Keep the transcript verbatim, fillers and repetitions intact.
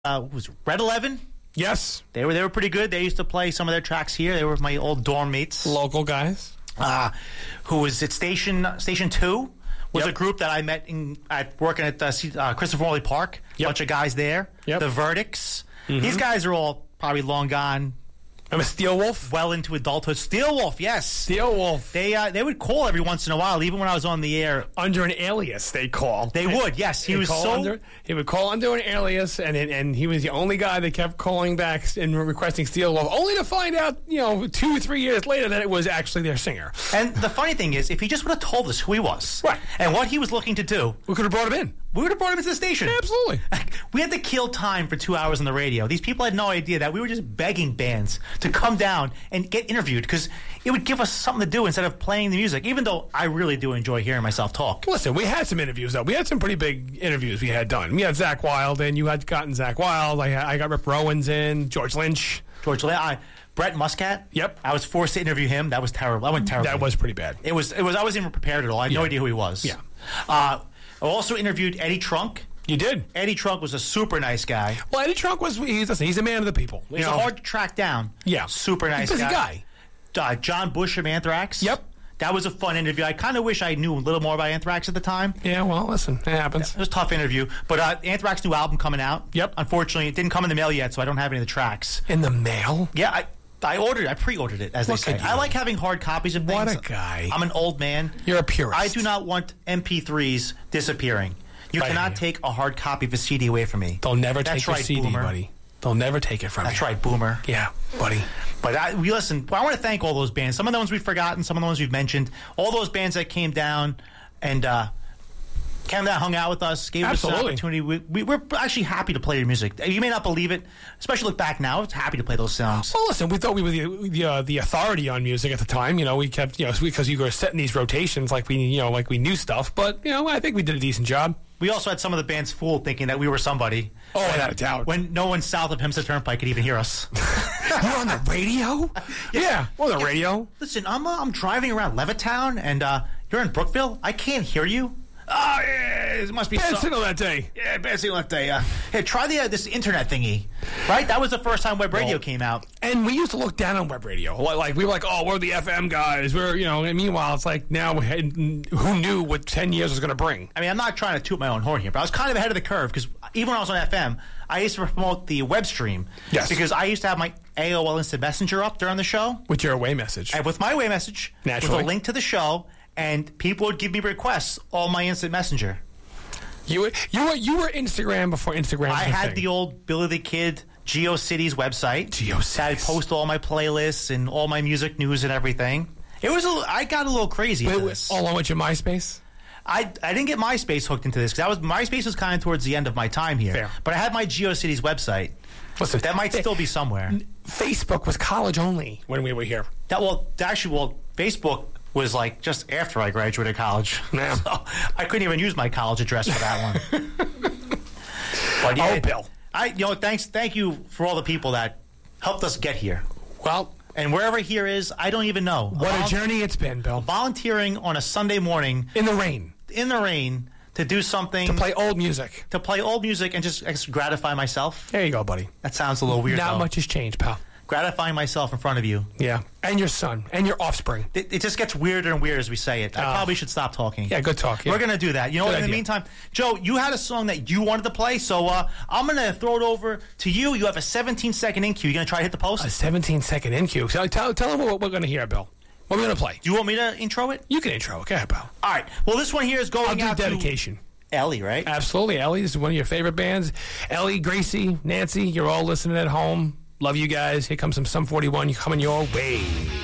uh, was it, Red eleven. Yes. They were they were pretty good. They used to play some of their tracks here. They were my old dorm mates. Local guys. Uh, who was at Station Station Two. Was Yep. a group that I met in at working at uh, C- uh, Christopher Morley Park. A Yep. bunch of guys there. Yep. The Verdicts. Mm-hmm. These guys are all probably long gone, I'm a Steel Wolf. well into adulthood. Steel Wolf, yes. Steel Wolf. They uh, they would call every once in a while, even when I was on the air. Under an alias, they call. They would, yes. He He'd was call so. under, he would call under an alias, and and and he was the only guy that kept calling back and requesting Steel Wolf, only to find out, you know, two or three years later that it was actually their singer. And the funny thing is, if he just would have told us who he was, Right. and what he was looking to do, We could have brought him in. we would have brought him into the station. Absolutely. We had to kill time for two hours on the radio. These people had no idea that we were just begging bands to come down and get interviewed because it would give us something to do instead of playing the music, even though I really do enjoy hearing myself talk. Listen, we had some interviews, though. We had some pretty big interviews we had done. We had Zach Wilde in. You had gotten Zach Wilde. I, I got Rip Rowans in. George Lynch. George Lynch, I, Brett Muscat. Yep. I was forced to interview him. That was terrible. I went terrible. That was pretty bad. It was. It was. I wasn't even prepared at all. I had no Yeah. idea who he was. Yeah. Uh, I also interviewed Eddie Trunk. You did. Eddie Trunk was a super nice guy. Well, Eddie Trunk was, he's, listen, he's a man of the people. You He's know? hard to track down. Yeah. Super nice He's a busy guy. Uh, John Bush from Anthrax. Yep. That was a fun interview. I kind of wish I knew a little more about Anthrax at the time. Yeah, well, listen, it happens. It was a tough interview. But uh, Anthrax new album coming out. Yep. Unfortunately, it didn't come in the mail yet, so I don't have any of the tracks. In the mail? Yeah, I I ordered it. I pre-ordered it, as Look they say. at you. I like having hard copies of things. What a guy. I'm an old man. You're a purist. I do not want M P threes disappearing. You I hear cannot you. take a hard copy of a C D away from me. They'll never That's take your right, C D, Boomer. buddy. They'll never take it from That's you. right, Boomer. Yeah, buddy. But I, we listen. I want to thank all those bands. Some of the ones we've forgotten, some of the ones we've mentioned. All those bands that came down and uh, came down, hung out with us, gave us Absolutely. an opportunity. We, we, we're actually happy to play your music. You may not believe it, especially look back now. It's happy to play those songs. Well, listen, we thought we were the the, uh, the authority on music at the time. You know, we kept, you know, because you were setting these rotations like we, you know, like we knew stuff. But, you know, I think we did a decent job. We also had some of the bands fooled thinking that we were somebody. Oh, without a doubt. When no one south of Hempstead Turnpike could even hear us. You're on the radio? Yeah, we're on the radio. Listen, I'm uh, I'm driving around Levittown, and uh, you're in Brookville. I can't hear you. Oh, yeah, it must be Bad some- signal that day. Yeah, bad signal that day. Uh, hey, try the uh, this internet thingy. Right? That was the first time web radio Well, came out. And we used to look down on web radio. Like, like, we were like, oh, we're the F M guys. We're, you know, and meanwhile, it's like now, we had- who knew what ten years was going to bring? I mean, I'm not trying to toot my own horn here, but I was kind of ahead of the curve because even when I was on F M, I used to promote the web stream. Yes. Because I used to have my A O L Instant Messenger up during the show. With your away message. And with my away message, Naturally. with a link to the show, and people would give me requests on my Instant Messenger. You were, you were, you were Instagram before Instagram was I a had thing. the old Billy the Kid GeoCities website. GeoCities. I'd post all my playlists and all my music news and everything. It was. A, I got a little crazy Wait, into wait, this. all on with your MySpace? I, I didn't get MySpace hooked into this because was MySpace was kind of towards the end of my time here. Fair. But I had my GeoCities website. Listen, That might still be somewhere. Facebook was college only when we were here. That well, actually, well, Facebook was like just after I graduated college. Yeah. So I couldn't even use my college address for that one. But yeah, Oh, Bill. I you know thanks thank you for all the people that helped us get here. Well, And wherever here is, I don't even know. what a Vol- journey it's been, Bill. Volunteering on a Sunday morning In the rain. in the rain to do something To play old music. to play old music and just, just gratify myself. There you go, buddy. That sounds a little weird. Not though. much has changed, pal. Gratifying myself in front of you. Yeah. And your son. And your offspring. It, it just gets weirder and weirder as we say it. I Oh. probably should stop talking. Yeah, good talk. Yeah. We're going to do that. You know Good what? In the idea. meantime, Joe, you had a song that you wanted to play, so uh, I'm going to throw it over to you. You have a seventeen second in cue. You going to try to hit the post? A seventeen second in cue. So tell, tell them what we're going to hear, Bill. What are we going to play? Do you want me to intro it? You can intro. Go ahead, pal. All right. Well, this one here is going I'll do out dedication. to Ellie, right? Absolutely. Ellie, this is one of your favorite bands. Ellie, Gracie, Nancy, you're all listening at home. Love you guys. Here comes some Sum forty-one. You're coming your way.